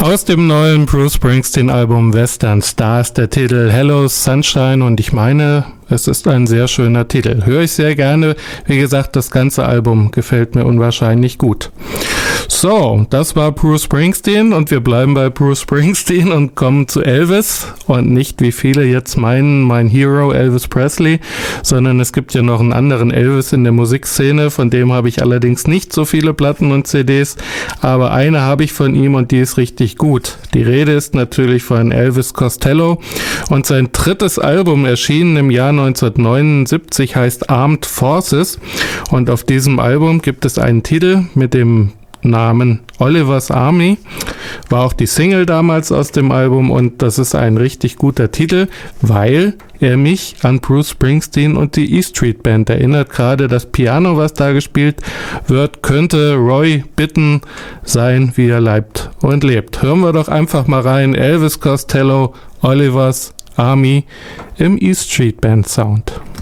Aus dem neuen Bruce Springsteen Album Western Stars der Titel Hello Sunshine, und ich meine, es ist ein sehr schöner Titel. Höre ich sehr gerne. Wie gesagt, das ganze Album gefällt mir unwahrscheinlich gut. So, das war Bruce Springsteen und wir bleiben bei Bruce Springsteen und kommen zu Elvis, und nicht, wie viele jetzt meinen, mein Hero Elvis Presley, sondern es gibt ja noch einen anderen Elvis in der Musikszene, von dem habe ich allerdings nicht so viele Platten und CDs, aber eine habe ich von ihm und die ist richtig gut. Die Rede ist natürlich von Elvis Costello, und sein drittes Album, erschienen im Jahr 1979, heißt Armed Forces, und auf diesem Album gibt es einen Titel mit dem Namen Oliver's Army, war auch die Single damals aus dem Album, und das ist ein richtig guter Titel, weil er mich an Bruce Springsteen und die E Street Band erinnert. Gerade das Piano, was da gespielt wird, könnte Roy Bittan sein, wie er leibt und lebt. Hören wir doch einfach mal rein. Elvis Costello, Oliver's Army im E Street Band Sound.